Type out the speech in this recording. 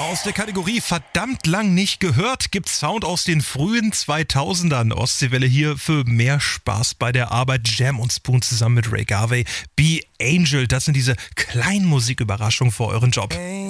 Aus der Kategorie verdammt lang nicht gehört gibt's Sound aus den frühen 2000ern. Ostseewelle hier für mehr Spaß bei der Arbeit. Jam und Spoon zusammen mit Ray Garvey. Be Angel, das sind diese kleinen Musiküberraschungen für euren Job.